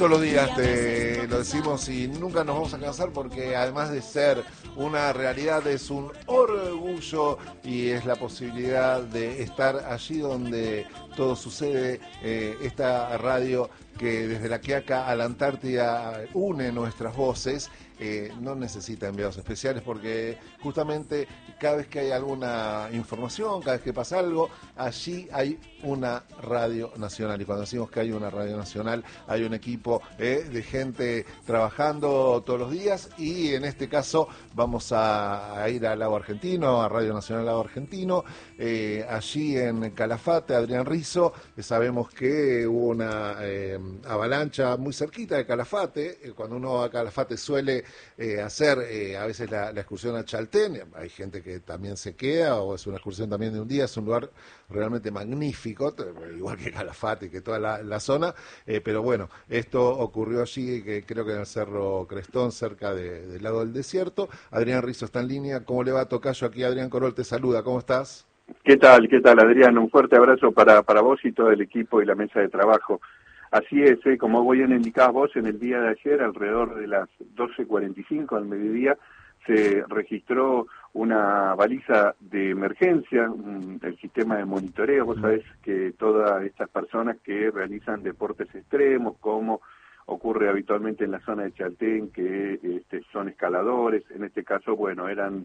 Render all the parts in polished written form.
Todos los días te lo decimos y nunca nos vamos a cansar porque además de ser una realidad es un orgullo y es la posibilidad de estar allí donde todo sucede, esta radio que desde la Quiaca a la Antártida une nuestras voces. No necesita enviados especiales porque justamente cada vez que hay alguna información, cada vez que pasa algo, allí hay una radio nacional. Y cuando decimos que hay una radio nacional, hay un equipo de gente trabajando todos los días y en este caso vamos a ir al Lago Argentino, a Radio Nacional Lago Argentino, allí en Calafate, Adrián Rizzo. Sabemos que hubo una avalancha muy cerquita de Calafate. Cuando uno va a Calafate suele hacer a veces la excursión a Chaltén. Hay gente que también se queda o es una excursión también de un día. Es un lugar realmente magnífico, igual que Calafate, que toda la zona, pero bueno, esto ocurrió allí, que creo que en el Cerro Crestón, cerca del Lago del Desierto. Adrián Rizzo está en línea. ¿Cómo le va, tocayo? Aquí Adrián Corol te saluda. ¿Cómo estás? ¿Qué tal, Adrián? Un fuerte abrazo para vos y todo el equipo y la mesa de trabajo. Así es, como bien indicabas vos, en el día de ayer, alrededor de las 12:45 al mediodía, se registró una baliza de emergencia, el sistema de monitoreo. Vos sabés que todas estas personas que realizan deportes extremos, como ocurre habitualmente en la zona de Chaltén, que son escaladores, en este caso, bueno, eran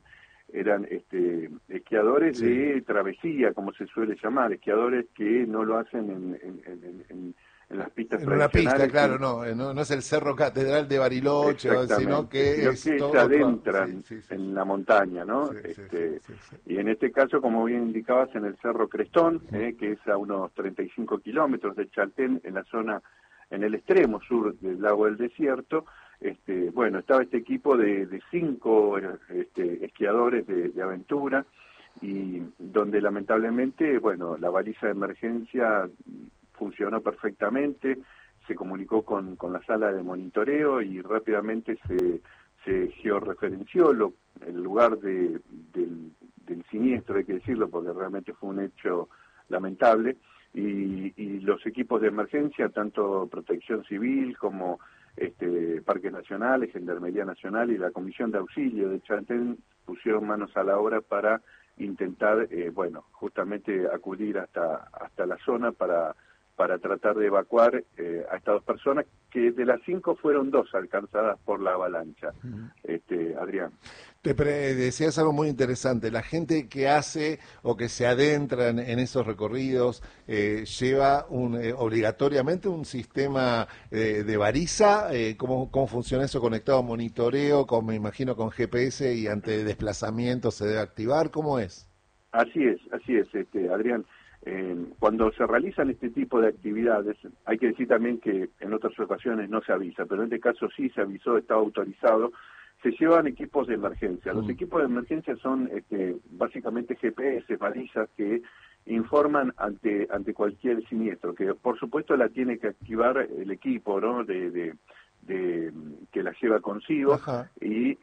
esquiadores de travesía, como se suele llamar, esquiadores que no lo hacen en las pistas en una tradicionales. Pista, claro, no es el Cerro Catedral de Bariloche, sino que se adentran en la montaña, ¿no? Y en este caso, como bien indicabas, en el Cerro Crestón, que es a unos 35 kilómetros de Chaltén, en la zona, en el extremo sur del Lago del Desierto. Bueno, estaba este equipo de 5 esquiadores de aventura, y donde lamentablemente, bueno, la baliza de emergencia funcionó perfectamente, se comunicó con la sala de monitoreo y rápidamente se georreferenció el lugar del siniestro, hay que decirlo, porque realmente fue un hecho lamentable, y los equipos de emergencia, tanto Protección Civil como Parques Nacionales, Gendarmería Nacional y la Comisión de Auxilio de Chaltén, pusieron manos a la obra para intentar, justamente acudir hasta la zona para tratar de evacuar a estas 2 personas, que de las 5 fueron 2 alcanzadas por la avalancha. Adrián. Te decías algo muy interesante. La gente que hace o que se adentra en esos recorridos lleva obligatoriamente un sistema de baliza. ¿Cómo funciona eso conectado a monitoreo? Me imagino con GPS, y ante desplazamiento se debe activar. ¿Cómo es? Así es, Adrián. Cuando se realizan este tipo de actividades, hay que decir también que en otras ocasiones no se avisa, pero en este caso sí se avisó, estaba autorizado. Se llevan equipos de emergencia. Los equipos de emergencia son básicamente GPS, balizas que informan ante cualquier siniestro, que por supuesto la tiene que activar el equipo, ¿no? Que la lleva consigo. Ajá. Y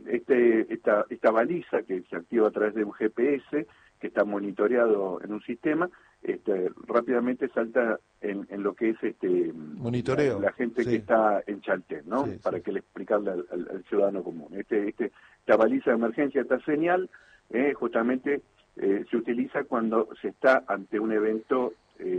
esta baliza, que se activa a través de un GPS que está monitoreado en un sistema, rápidamente salta en lo que es monitoreo, la gente que está en Chaltén, ¿no? Para que le explicarle al ciudadano común. Esta baliza de emergencia, esta señal, justamente se utiliza cuando se está ante un evento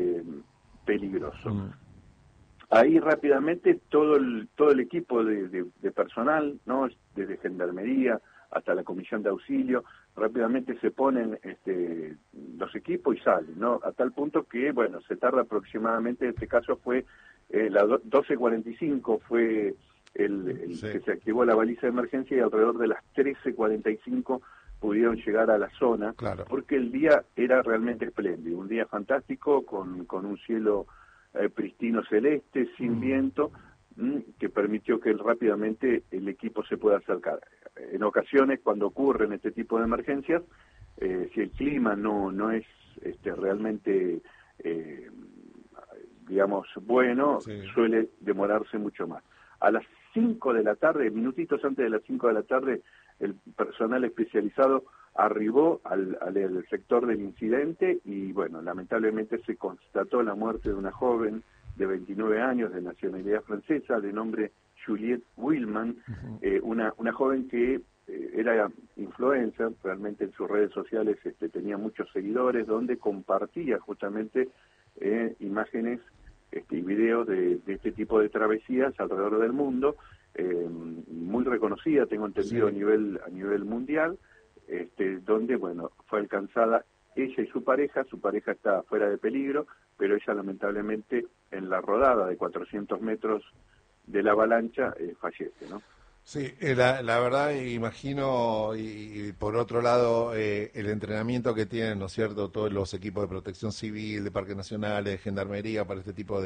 peligroso. Ahí rápidamente todo el equipo de personal, ¿no? Desde Gendarmería hasta la Comisión de Auxilio, rápidamente se ponen los equipos y salen, ¿no? A tal punto que, bueno, se tarda aproximadamente, en este caso fue las 12:45 fue que se activó la baliza de emergencia, y alrededor de las 13:45 pudieron llegar a la zona, claro, porque el día era realmente espléndido, un día fantástico, con un cielo pristino celeste, sin viento, que permitió que rápidamente el equipo se pueda acercar. En ocasiones, cuando ocurren este tipo de emergencias, si el clima no es realmente, digamos, bueno, suele demorarse mucho más. A las 5 de la tarde, minutitos antes de las 5 de la tarde, el personal especializado arribó al sector del incidente y, bueno, lamentablemente se constató la muerte de una joven de 29 años, de nacionalidad francesa, de nombre Juliette Willman, una joven que era influencer, realmente en sus redes sociales tenía muchos seguidores, donde compartía justamente imágenes y videos de este tipo de travesías alrededor del mundo, muy reconocida, tengo entendido, sí, a nivel mundial, donde, bueno, fue alcanzada ella y su pareja está fuera de peligro, pero ella lamentablemente en la rodada de 400 metros de la avalancha fallece, ¿no? Sí, la verdad imagino, y por otro lado, el entrenamiento que tienen, ¿no es cierto?, todos los equipos de protección civil, de parques nacionales, de gendarmería, para este tipo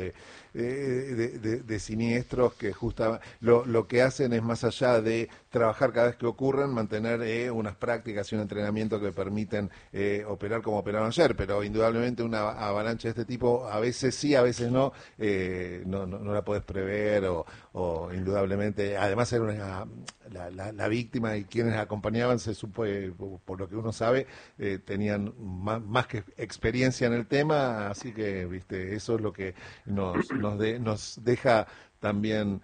de siniestros, que justa lo que hacen es, más allá de trabajar cada vez que ocurren, mantener unas prácticas y un entrenamiento que permiten operar como operaron ayer, pero indudablemente una avalancha de este tipo, a veces sí, a veces no, no la podés prever, o indudablemente, además era la víctima y quienes acompañaban, se supone, por lo que uno sabe, tenían más que experiencia en el tema, así que, viste, eso es lo que nos deja también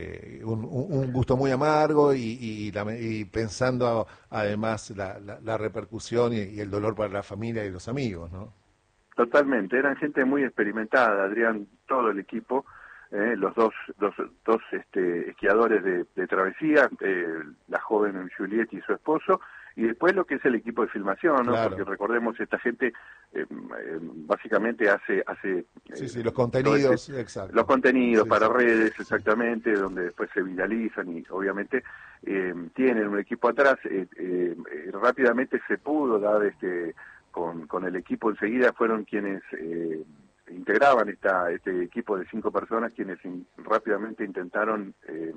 un gusto muy amargo, y pensando además la repercusión y el dolor para la familia y los amigos, ¿no? Totalmente, eran gente muy experimentada, Adrián, todo el equipo, los dos esquiadores de travesía, la joven Juliette y su esposo, y después lo que es el equipo de filmación, ¿no? Claro. Porque recordemos, esta gente básicamente hace sí, los contenidos, los exacto. contenidos Sí, para sí, redes, sí. exactamente, donde después se viralizan y obviamente tienen un equipo atrás. Rápidamente se pudo dar con el equipo enseguida, fueron quienes integraban este equipo de 5 personas, quienes rápidamente intentaron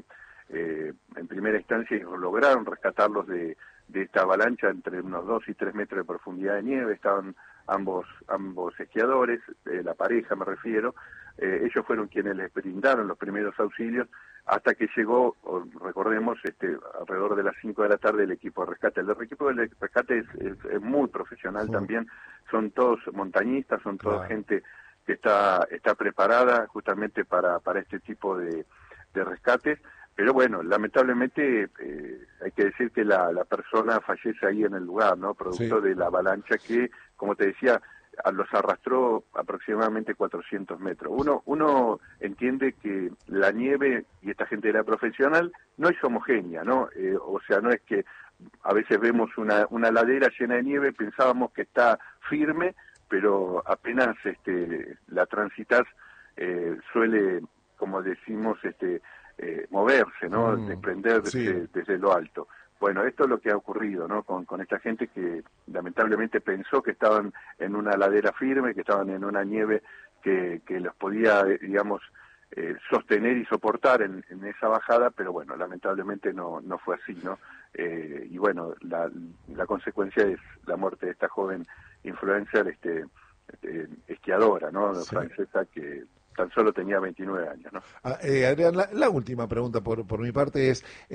en primera instancia y lograron rescatarlos de esta avalancha entre unos 2 y 3 metros de profundidad de nieve. Estaban ambos esquiadores, la pareja me refiero. Ellos fueron quienes les brindaron los primeros auxilios hasta que llegó, recordemos, alrededor de las 5 de la tarde, el equipo de rescate. El equipo de rescate es muy profesional también, son todos montañistas, son toda Claro. gente que está preparada justamente para este tipo de rescates. Pero bueno, lamentablemente hay que decir que la persona fallece ahí en el lugar, ¿no? Sí. Producto de la avalancha que, como te decía, los arrastró aproximadamente 400 metros. Uno entiende que la nieve, y esta gente era profesional, no es homogénea, ¿no? O sea, no es que a veces vemos una ladera llena de nieve, pensábamos que está firme, pero apenas la transitas suele, como decimos, moverse, ¿no? Sí. Desprenderse desde lo alto. Bueno, esto es lo que ha ocurrido, ¿no? Con esta gente que lamentablemente pensó que estaban en una ladera firme, que estaban en una nieve que los podía, digamos, sostener y soportar en esa bajada, pero bueno, lamentablemente no fue así, ¿no? Y bueno, la consecuencia es la muerte de esta joven influencer, esquiadora, ¿no? Sí. Francesa, que tan solo tenía 29 años, ¿no? Adrián, la última pregunta por mi parte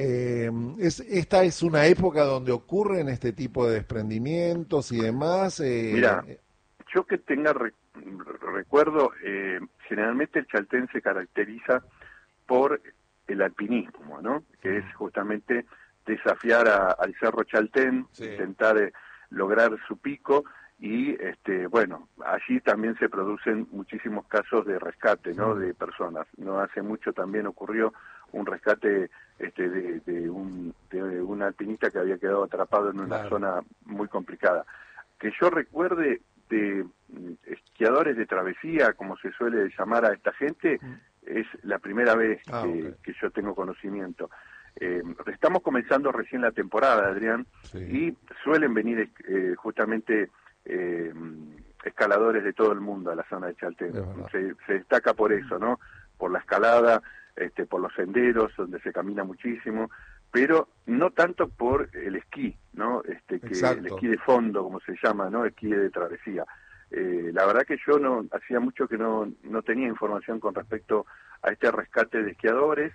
¿esta es una época donde ocurren este tipo de desprendimientos y demás? Mira, yo que recuerdo, generalmente el Chaltén se caracteriza por el alpinismo, ¿no? Que es justamente desafiar al Cerro Chaltén, Sí. intentar lograr su pico, y bueno, allí también se producen muchísimos casos de rescate, ¿no? De personas. No hace mucho también ocurrió un rescate de un alpinista que había quedado atrapado en una zona muy complicada. Que yo recuerde de esquiadores de travesía, como se suele llamar a esta gente, es la primera vez que yo tengo conocimiento. Estamos comenzando recién la temporada, Adrián, y suelen venir justamente escaladores de todo el mundo a la zona de Chaltén. Se destaca por eso, ¿no? Por la escalada, por los senderos donde se camina muchísimo, pero no tanto por el esquí, ¿no? Que el esquí de fondo, como se llama, ¿no? Esquí de travesía. La verdad que yo hacía mucho que no tenía información con respecto a este rescate de esquiadores,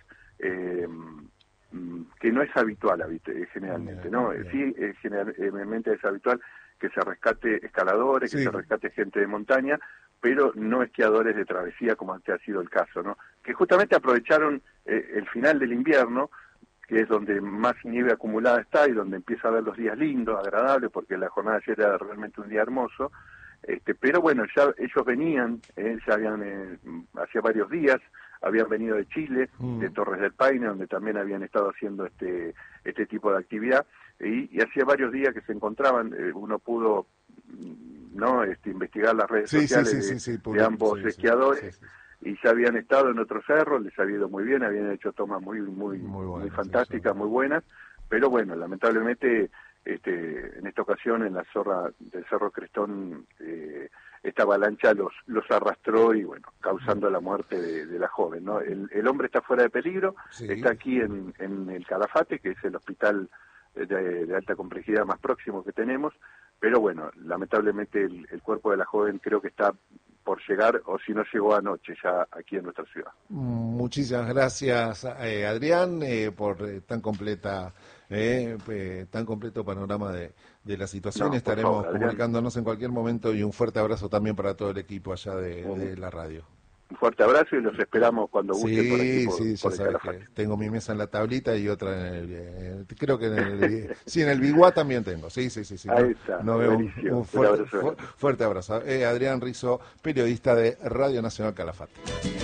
que no es habitual generalmente, ¿no? Sí, generalmente es habitual que se rescate escaladores, que se rescate gente de montaña, pero no esquiadores de travesía como antes ha sido el caso, ¿no? Que justamente aprovecharon el final del invierno, que es donde más nieve acumulada está y donde empieza a haber los días lindos, agradables, porque la jornada de ayer era realmente un día hermoso. Pero bueno, ya ellos venían, ya habían, hacía varios días, habían venido de Chile, de Torres del Paine, donde también habían estado haciendo este tipo de actividad, y hacía varios días que se encontraban. Uno pudo investigar las redes sociales de ambos esquiadores, y ya habían estado en otros cerros, les había ido muy bien, habían hecho tomas muy fantásticas, muy buenas, pero bueno, lamentablemente en esta ocasión en la zorra del Cerro Crestón esta avalancha los arrastró y bueno, causando la muerte de la joven, ¿no? El hombre está fuera de peligro, está aquí en el Calafate, que es el hospital de alta complejidad más próximo que tenemos, pero bueno, lamentablemente el cuerpo de la joven creo que está por llegar, o si no llegó anoche ya aquí en nuestra ciudad. Muchísimas gracias, Adrián, por tan completo panorama de la situación. Estaremos comunicándonos en cualquier momento, y un fuerte abrazo también para todo el equipo allá de la radio. Un fuerte abrazo y los esperamos cuando gusten por aquí. Ya sabes que tengo mi mesa en la tablita y otra creo que en el Biguá también tengo. Sí. Ahí está. Nos vemos. Un fuerte abrazo. Adrián Rizzo, periodista de Radio Nacional Calafate.